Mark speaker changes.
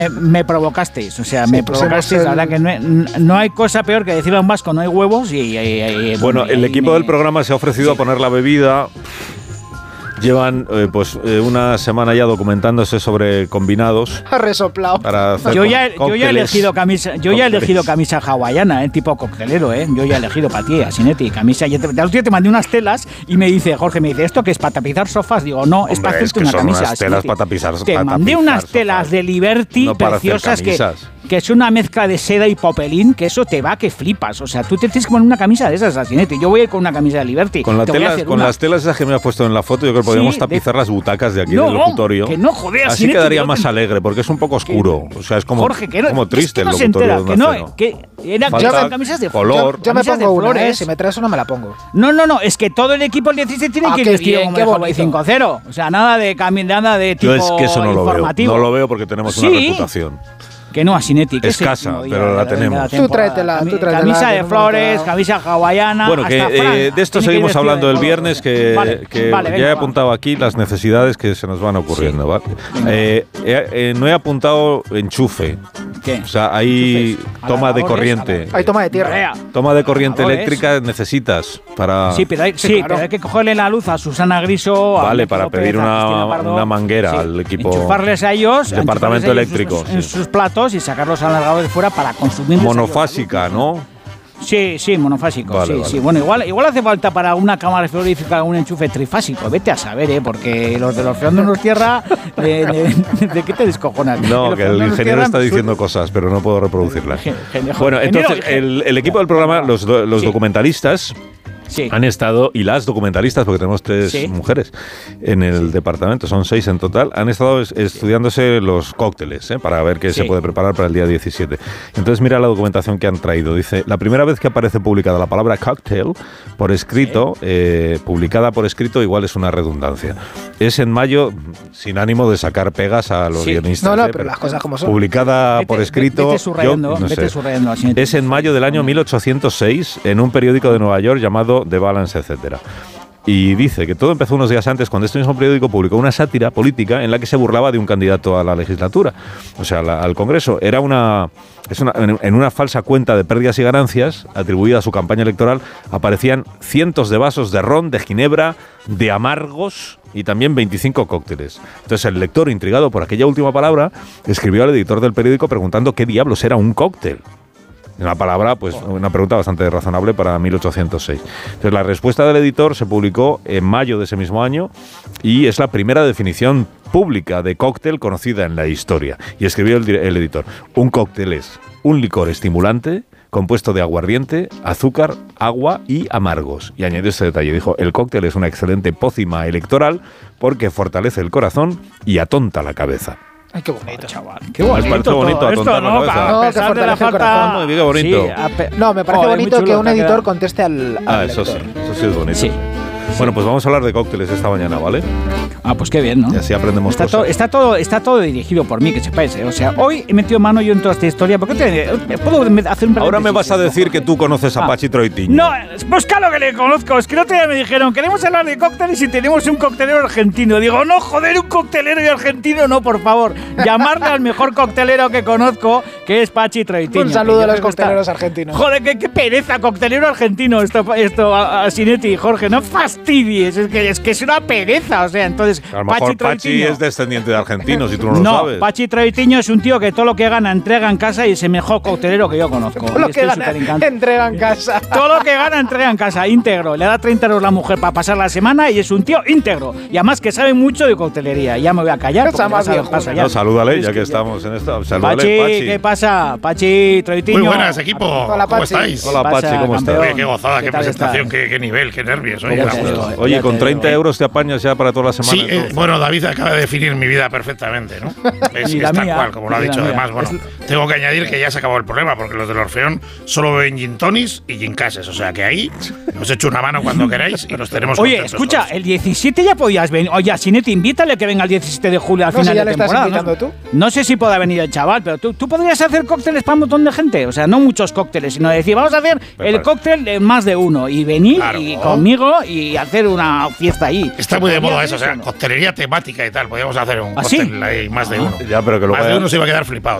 Speaker 1: Me provocasteis, o sea, me provocasteis. La verdad que no hay cosa peor que decirle a un vasco no hay huevos y
Speaker 2: bueno, el equipo del programa se ha ofrecido a poner la bebida. Llevan una semana ya documentándose sobre combinados.
Speaker 3: Ha resoplado.
Speaker 1: Yo ya he elegido camisa hawaiana, tipo coctelero, Yo ya he elegido para ti, Asinetti, camisa. De otro día te mandé unas telas y me dice, Jorge, ¿esto qué es? ¿Para tapizar sofás? Digo, no, es para hacerte una camisa.
Speaker 2: Unas telas para tapizar sofás.
Speaker 1: Te mandé unas telas de Liberty preciosas que es una mezcla de seda y popelín, que eso te va que flipas. O sea, tú te tienes que poner una camisa de esas, Asinetti. Yo voy a ir con una camisa de Liberty.
Speaker 2: Con las telas esas que me has puesto en la foto, yo creo que podríamos tapizar las butacas de aquí del locutorio.
Speaker 1: Que no, joder,
Speaker 2: así quedaría más alegre, porque es un poco oscuro. O sea, es como,
Speaker 1: Jorge,
Speaker 2: como triste el locutorio.
Speaker 1: Eran camisas de
Speaker 2: color.
Speaker 3: Yo me pongo una, si me traes una me la pongo.
Speaker 1: No, es que todo el equipo el 16 tiene que ir vestido como el Hawaii 5-0. O sea, nada de tipo
Speaker 2: yo es que eso no lo veo.
Speaker 1: informativo.
Speaker 2: No lo veo porque tenemos una reputación.
Speaker 1: Que no, Asinetti.
Speaker 2: Escasa, pero la tenemos.
Speaker 3: Tú tráetela.
Speaker 1: Camisa de flores, camisa hawaiana.
Speaker 2: Bueno, que de esto seguimos hablando el viernes, que ya he apuntado aquí las necesidades que se nos van ocurriendo. ¿Vale? No he apuntado enchufe.
Speaker 1: ¿Qué?
Speaker 2: O sea, hay toma de corriente.
Speaker 3: Hay toma de tierra.
Speaker 2: Toma de corriente eléctrica necesitas para...
Speaker 1: Sí, pero hay que cogerle la luz a Susana Griso.
Speaker 2: Vale, para pedir una manguera al equipo.
Speaker 1: Enchufarles a ellos.
Speaker 2: Departamento eléctrico.
Speaker 1: En sus platos y sacarlos alargados de fuera para consumir.
Speaker 2: Monofásica, ¿no?
Speaker 1: Sí, monofásico. Vale. Bueno, igual hace falta para una cámara frigorífica un enchufe trifásico. Vete a saber, porque los de los Orfeón Tierra, ¿de qué te descojonas?
Speaker 2: No, que el ingeniero está diciendo cosas, pero no puedo reproducirlas. Bueno, entonces el equipo del programa, los documentalistas, han estado, y las documentalistas, porque tenemos 3 mujeres en el departamento, son 6 en total, han estado estudiándose los cócteles, para ver qué se puede preparar para el día 17. Entonces mira la documentación que han traído. Dice, la primera vez que aparece publicada la palabra cocktail por escrito, publicada por escrito, igual es una redundancia. Es en mayo, sin ánimo de sacar pegas a los guionistas.
Speaker 3: No, pero las cosas como son.
Speaker 2: Publicada por escrito, es en mayo del año 1806 en un periódico de Nueva York llamado The Balance, etcétera. Y dice que todo empezó unos días antes cuando este mismo periódico publicó una sátira política en la que se burlaba de un candidato a la legislatura, o sea, al Congreso. Era en una falsa cuenta de pérdidas y ganancias atribuida a su campaña electoral, aparecían cientos de vasos de ron, de ginebra, de amargos y también 25 cócteles. Entonces el lector, intrigado por aquella última palabra, escribió al editor del periódico preguntando qué diablos era un cóctel. Una palabra, una pregunta bastante razonable para 1806. Entonces, la respuesta del editor se publicó en mayo de ese mismo año y es la primera definición pública de cóctel conocida en la historia. Y escribió el editor: un cóctel es un licor estimulante compuesto de aguardiente, azúcar, agua y amargos. Y añadió este detalle. Dijo, el cóctel es una excelente pócima electoral porque fortalece el corazón y atonta la cabeza.
Speaker 3: Ay, qué bonito, chaval.
Speaker 1: Qué bonito.
Speaker 2: ¿Les parece bonito atontar la cabeza?
Speaker 3: No, que fortalece el corazón.
Speaker 2: Qué bonito.
Speaker 3: No, me parece bonito que un editor conteste al
Speaker 2: eso
Speaker 3: lector.
Speaker 2: Sí es bonito. Sí. Bueno, pues vamos a hablar de cócteles esta mañana, ¿vale?
Speaker 1: Pues qué bien, ¿no?
Speaker 2: Y así aprendemos cosas.
Speaker 1: Está todo dirigido por mí, que sepáis. O sea, hoy he metido mano yo en toda esta historia. ¿Por qué puedo hacer un
Speaker 2: Ahora me vas a decir que tú conoces a Pachi Troitiño.
Speaker 1: No, pues claro que le conozco. Es que el otro día me dijeron, queremos hablar de cócteles y tenemos un coctelero argentino. Digo, no, joder, un coctelero y argentino, no, por favor. Llamarle al mejor coctelero que conozco, que es Pachi Troitiño.
Speaker 3: Un saludo a los cocteleros argentinos.
Speaker 1: Joder, qué pereza, coctelero argentino. Esto Asinetti y Jorge, no fastidies. Es que es una pereza, o sea, entonces
Speaker 2: a lo mejor Pachi es descendiente de argentinos y tú no lo sabes.
Speaker 1: Pachi Troitiño es un tío que todo lo que gana entrega en casa y es el mejor coctelero que yo conozco.
Speaker 3: Todo lo que gana entrega en casa.
Speaker 1: Todo lo que gana entrega en casa, íntegro. Le da 30 euros la mujer para pasar la semana y es un tío íntegro. Y además que sabe mucho de coctelería. Ya me voy a callar.
Speaker 2: No, salúdale, ya que estamos en esto. Salúdale, Pachi.
Speaker 1: ¿Qué pasa? Pachi Troitiño.
Speaker 4: Muy buenas, equipo.
Speaker 3: Hola,
Speaker 4: ¿Cómo estáis?
Speaker 2: Hola, Pachi, ¿cómo estás?
Speaker 4: Oye, qué gozada, qué presentación, qué nivel, qué nervios.
Speaker 2: Oye, con 30 euros te apañas ya para toda la semana.
Speaker 4: Sí, bueno, David acaba de definir mi vida perfectamente, ¿no? Es tal cual, como lo ha dicho. Además, bueno, tengo que añadir que ya se acabó el problema, porque los del Orfeón solo beben gin tonis y gin cases. O sea que ahí os echo una mano cuando queráis y los tenemos
Speaker 1: Oye,
Speaker 4: contentos.
Speaker 1: Escucha, el 17 ya podías venir. Oye, Asinetti, invítale que venga el 17 de julio al final de temporada.
Speaker 3: ¿No? ¿Tú?
Speaker 1: No sé si podrá venir el chaval, pero tú podrías a hacer cócteles para un montón de gente. O sea, no muchos cócteles, sino decir, vamos a hacer el cóctel de más de uno y venir y conmigo y hacer una fiesta ahí.
Speaker 4: Está muy de moda eso, o sea, coctelería temática y tal. Podríamos hacer un cóctel ahí más de uno.
Speaker 2: Ya, pero que
Speaker 4: más de uno se iba a quedar flipado.